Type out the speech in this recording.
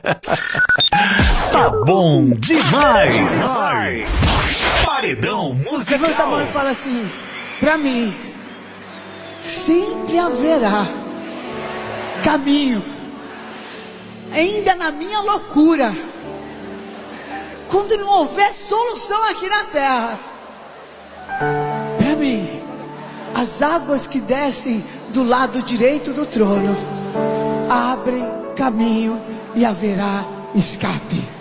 Tá bom demais. Paredão musical. Levanta a mão e fala assim: pra mim sempre haverá caminho, ainda na minha loucura, quando não houver solução aqui na terra. Para mim, as águas que descem do lado direito do trono abrem caminho e haverá escape.